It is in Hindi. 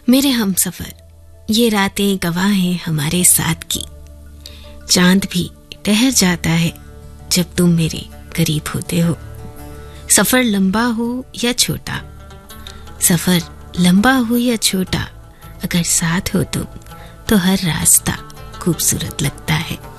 मेरे हमसफर, ये रातें गवाह हैं हमारे साथ की। चांद भी ठहर जाता है जब तुम मेरे करीब होते हो। सफर लंबा हो या छोटा, सफर लंबा हो या छोटा, अगर साथ हो तुम तो हर रास्ता खूबसूरत लगता है।